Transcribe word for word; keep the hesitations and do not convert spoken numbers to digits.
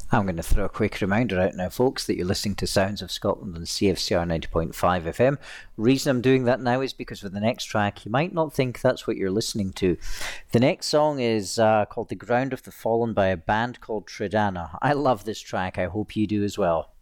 I'm going to throw a quick reminder out now, folks, that you're listening to Sounds of Scotland on C F C R ninety point five F M. Reason I'm doing that now is because with the next track, you might not think that's what you're listening to. The next song is uh, called The Ground of the Fallen by a band called Tridana. I love this track. I hope you do as well.